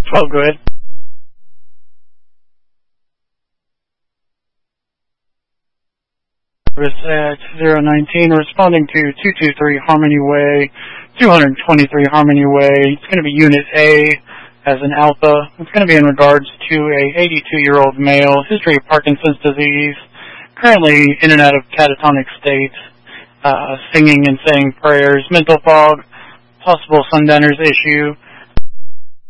Oh, go ahead. Service at 019, responding to 223 Harmony Way, 223 Harmony Way. It's going to be Unit A as an alpha. It's going to be in regards to a 82-year-old male, history of Parkinson's disease, currently in and out of catatonic states, singing and saying prayers, mental fog, possible Sundowners issue.